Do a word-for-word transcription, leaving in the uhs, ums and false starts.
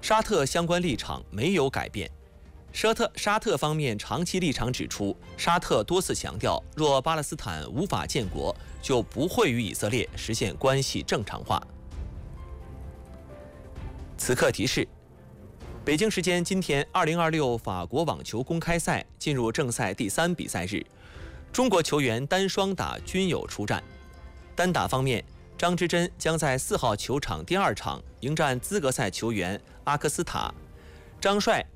沙特相关立场没有改变。沙特沙特方面长期立场指出，沙特多次强调，若巴勒斯坦无法建国，就不会与以色列实现关系正常化。此刻提示：北京时间今天，二零二六法国网球公开赛进入正赛第三比赛日，中国球员单双打均有出战。单打方面，张之臻将在四号球场第二场迎战资格赛球员阿克斯塔，张帅